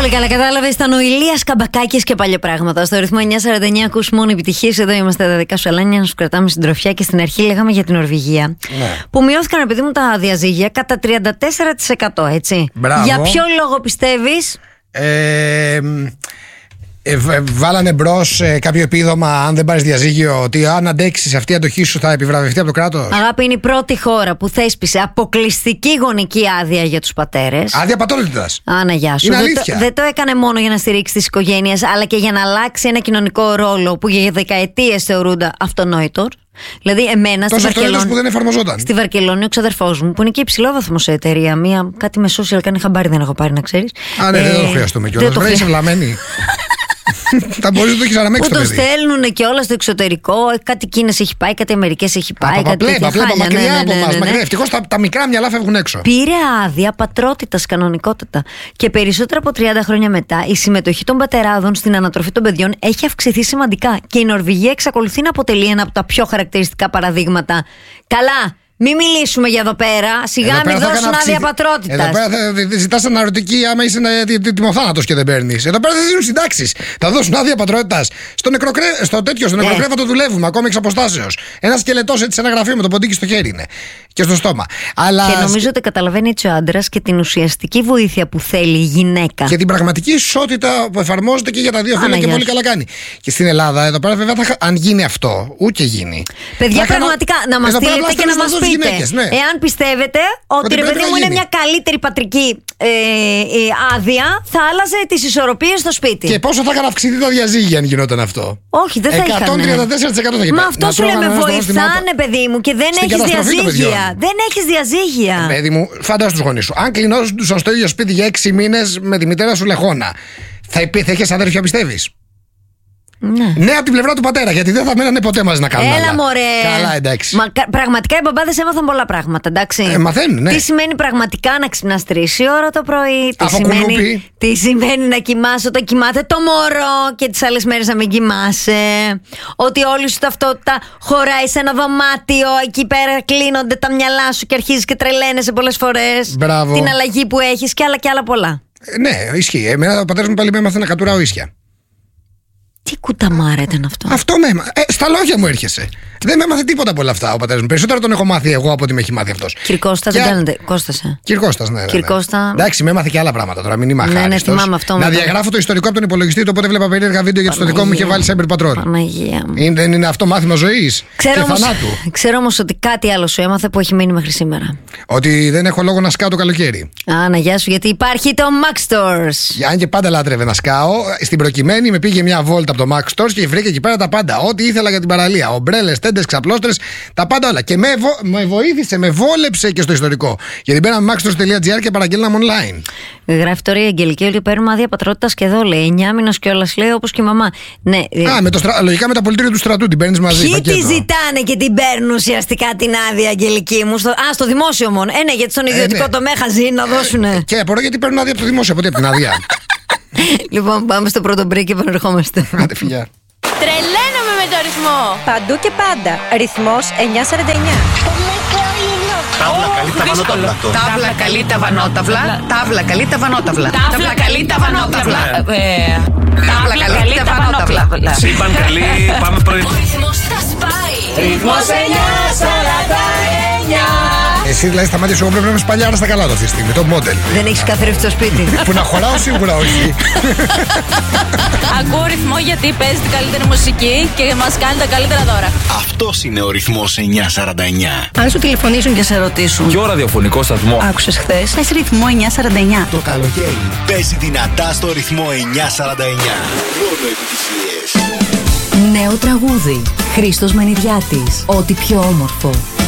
Πολύ καλά, κατάλαβε. Ήταν ο Ηλίας Καμπακάκης και Παλιοπράγματα. Στο ρυθμό 949 ακούς μόνο επιτυχίες. Εδώ είμαστε τα δικά σου Αλάνια να σου κρατάμε συντροφιά. Και στην αρχή λέγαμε για την Νορβηγία. Ναι. Που μειώθηκαν, επειδή μου, τα διαζύγια κατά 34%, έτσι. Μπράβο. Για ποιο λόγο πιστεύεις? Βάλανε μπρος κάποιο επίδομα, αν δεν πάρεις διαζύγιο, ότι αν αντέξεις αυτή η αντοχή σου θα επιβραβευτεί από το κράτος. Αγάπη, είναι η πρώτη χώρα που θέσπισε αποκλειστική γονική άδεια για τους πατέρες. Άδεια πατρότητας. Άνα, γεια σου. Δεν το έκανε μόνο για να στηρίξει τις οικογένειες, αλλά και για να αλλάξει ένα κοινωνικό ρόλο που για δεκαετίες θεωρούνται αυτονόητο. Δηλαδή, εμένα τόσο αυτονόητος που δεν εφαρμοζόταν. Στη Βαρκελόνη, ο ξαδερφός μου, που είναι και υψηλόβαθμο σε εταιρεία, κάτι με social κάνει χαμπάρι, δεν έχω πάρει να ξέρεις. Α, ναι, δεν το χρειαστούμε κιόλας. Βρε, είσαι βλαμμένη. Θα μπορεί να το έχει αναμέξει το παιδί. Που το στέλνουν και όλα στο εξωτερικό. Κάτι Κίνες έχει πάει, κάτι Αμερικές έχει πάει. Παπαπλέπα, μακριά από εμάς. Ευτυχώς τα μικρά μυαλά φεύγουν έξω. Πήρε άδεια πατρότητας κανονικότατα. Και περισσότερα από 30 χρόνια μετά, η συμμετοχή των πατεράδων στην ανατροφή των παιδιών έχει αυξηθεί σημαντικά. Και η Νορβηγία εξακολουθεί να αποτελεί ένα από τα πιο χαρακτηριστικά παραδείγματα. Καλά! Μην μιλήσουμε για εδώ πέρα. Σιγά μην δώσουν άδεια πατρότητας. Εδώ πέρα θα ζητάς αναρωτική άμα είσαι τιμοθάνατος και δεν παίρνεις. Εδώ πέρα θα δίνουν συντάξεις. Θα δώσουν άδεια πατρότητας. Στο νεκροκρέβατο δουλεύουμε ακόμα εξ αποστάσεως. Ένα σκελετός έτσι σε ένα γραφείο με το ποντίκι στο χέρι είναι. Και στο στόμα. Αλλά... Και νομίζω ότι καταλαβαίνει έτσι ο άντρας και την ουσιαστική βοήθεια που θέλει η γυναίκα. Και την πραγματική ισότητα που εφαρμόζεται και για τα δύο φύλλα και πολύ καλά κάνει. Και στην Ελλάδα, εδώ πέρα βέβαια, αν γίνει αυτό, ούτε γίνει. Παιδιά, πραγματικά να μας στείλετε και να μας πείτε. Γυναίκες, ναι. Εάν πιστεύετε ότι ρε παιδί μου είναι μια καλύτερη πατρική άδεια, θα άλλαζε τις ισορροπίες στο σπίτι. Και πόσο θα είχαν αυξηθεί τα διαζύγια αν γινόταν αυτό? Όχι, δεν θα είχαν. 134% θα είχε. Μα αυτό σου λέμε, βοηθάνε, παιδί μου, και δεν έχεις διαζύγια. Δεν έχεις διαζύγια. Παιδί μου, φαντάσου τους γονείς σου. Αν κλεινόσουν στο ίδιο σπίτι για 6 μήνες με τη μητέρα σου λεχόνα, θα είχες αδέρφια, πιστεύεις? Ναι, από την πλευρά του πατέρα, γιατί δεν θα μένανε ποτέ μαζί να κάνουν. Έλα, μωρέ. Καλά, εντάξει. Πραγματικά οι μπαμπάδες έμαθαν πολλά πράγματα, εντάξει. Μαθαίνουν, ναι. Τι σημαίνει πραγματικά να ξυπνάς 3 ώρα το πρωί, τι σημαίνει να κοιμάσαι όταν κοιμάται το μωρό και τις άλλες μέρες να μην κοιμάσαι. Ότι όλη σου ταυτότητα χωράει σε ένα δωμάτιο, εκεί πέρα κλείνονται τα μυαλά σου και αρχίζεις και τρελαίνεσαι πολλές φορές. Μπράβο. Την αλλαγή που έχεις και άλλα πολλά. Ναι, ισχύει. Εμένα ο πατέρας μου πάλι με έμαθε να κατουράω ίσια. Τι κουταμάρα ήταν αυτό? Αυτό με έμαθε. Στα λόγια μου έρχεσαι. Δεν με έμαθε τίποτα από όλα αυτά ο πατέρας μου. Περισσότερο τον έχω μάθει εγώ από ότι με έχει μάθει αυτός. Κυρκώστα, δεν κάνετε. Κώστασε. Κυρκώστας, ναι. Κυρκώστα. Εντάξει, με έμαθε και άλλα πράγματα τώρα. Μην είμαι αχάριστος. Ναι, θυμάμαι αυτό. Να διαγράφω το ιστορικό από τον υπολογιστή του. Οπότε βλέπα περίεργα βίντεο γιατί στο δικό μου είχε βάλει Cyber Patrol. Παναγία μου. Δεν είναι αυτό μάθημα ζωής και θανάτου? Ξέρω όμως ότι κάτι άλλο σου έμαθε που έχει μείνει μέχρι σήμερα. Ότι δεν έχω λόγο να σκάω το καλοκαίρι. Να γεια σου, γιατί υπάρχει το Max Stores. Αν και πάντα λάτρευε να σκάω, στην προκειμένη με πήγε μια βόλτα από το Max Stores και βρήκε εκεί πέρα τα πάντα. Ό,τι ήθελα για την παραλία. Ομπρέλες, τέντες, ξαπλώστρες, τα πάντα όλα. Και με βοήθησε, με βόλεψε και στο ιστορικό. Γιατί μπαίναμε maxstores.gr και παραγγέλναμε online. Γράφει τώρα η Αγγελική ότι παίρνουμε άδεια πατρότητας και εδώ, λέει. 9 μήνες κιόλας, λέει, όπως και η μαμά. Ναι, λογικά με τα πολιτήρια του στρατού την παίρνεις μαζί. Ποιοι τη ζητάνε και την παίρνουν ουσιαστικά την άδεια, Αγγελική μου? Στο δημόσιο μόνο. Ναι, γιατί στον ιδιωτικό τομέα χαζί να δώσουνε. Και απορώ γιατί παίρνουν άδεια από το δημόσιο, από την άδεια. Λοιπόν, πάμε στο πρώτο break και επανερχόμαστε. Άντε, φιλιά. Τρελαίνομαι με το ρυθμό. Παντού και πάντα. Ρυθμός 949. Τάβλα καλή τα βανόταυλα. Τάβλα καλή τα βανόταυλα. Τάβλα καλή τα βανόταυλα. Τάβλα καλή τα βανόταυλα. Σύμπαν καλή, πάμε πρωί. Ο ρυθμός θα σπάει. Ρυθμός 949. Εσύ δηλαδή στα μάτια σου πρέπει να είμαι σπαλιάρα στα καλά αυτή τη στιγμή, το μόντελ. Δεν έχεις καθρέφτη στο σπίτι. Που να χωράω σίγουρα όχι. Ακούω ρυθμό γιατί παίζει την καλύτερη μουσική και μας κάνει τα καλύτερα δώρα. Αυτός είναι ο ρυθμός 949. Αν σου τηλεφωνήσουν και σε ρωτήσουν. Ποιο ραδιοφωνικό σταθμό Άκουσες χθες? Πες ρυθμό 949. Το καλοκαίρι παίζει δυνατά στο ρυθμό 949. Μόνο επιτυχίες. Νέο τραγούδι. Χρήστος Μενιδιάτης. Ό,τι πιο όμορφο.